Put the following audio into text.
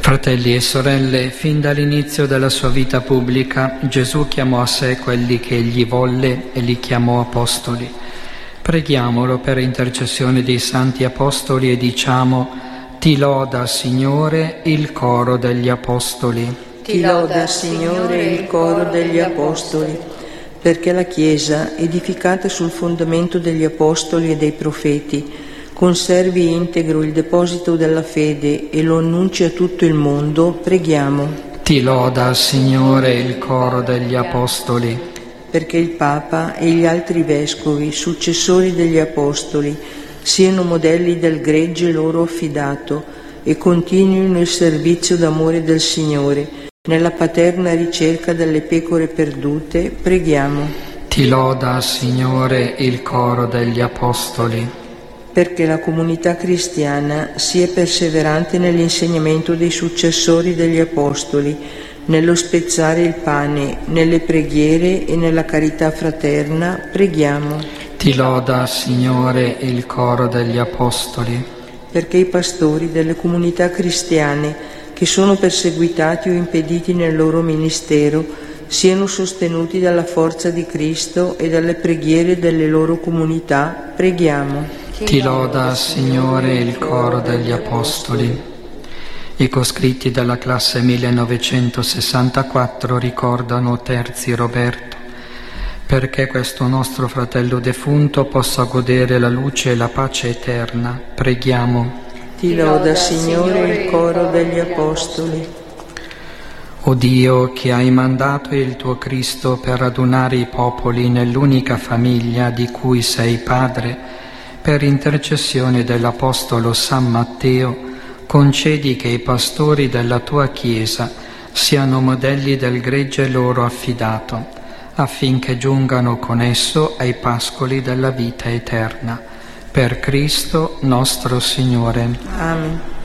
Fratelli e sorelle, fin dall'inizio della sua vita pubblica, Gesù chiamò a sé quelli che egli volle e li chiamò apostoli. Preghiamolo per intercessione dei santi apostoli e diciamo: Ti loda, Signore, il coro degli apostoli. Ti loda, Signore, il coro degli apostoli, perché la Chiesa, edificata sul fondamento degli apostoli e dei profeti, conservi integro il deposito della fede e lo annunci a tutto il mondo, preghiamo. Ti loda, Signore, il coro degli apostoli. Perché il Papa e gli altri vescovi, successori degli apostoli, siano modelli del gregge loro affidato e continuino il servizio d'amore del Signore nella paterna ricerca delle pecore perdute, preghiamo. Ti loda, Signore, il coro degli apostoli. Perché la comunità cristiana sia perseverante nell'insegnamento dei successori degli apostoli, nello spezzare il pane, nelle preghiere e nella carità fraterna, preghiamo. Ti loda, Signore, il coro degli apostoli. Perché i pastori delle comunità cristiane che sono perseguitati o impediti nel loro ministero siano sostenuti dalla forza di Cristo e dalle preghiere delle loro comunità, preghiamo. Ti loda, Signore, il coro degli apostoli. I coscritti della classe 1964 ricordano Terzi Roberto, perché questo nostro fratello defunto possa godere la luce e la pace eterna. Preghiamo. Ti loda, Signore, il coro degli apostoli. O Dio, che hai mandato il tuo Cristo per radunare i popoli nell'unica famiglia di cui sei Padre, per intercessione dell'Apostolo San Matteo, concedi che i pastori della tua Chiesa siano modelli del gregge loro affidato, affinché giungano con esso ai pascoli della vita eterna. Per Cristo nostro Signore. Amen.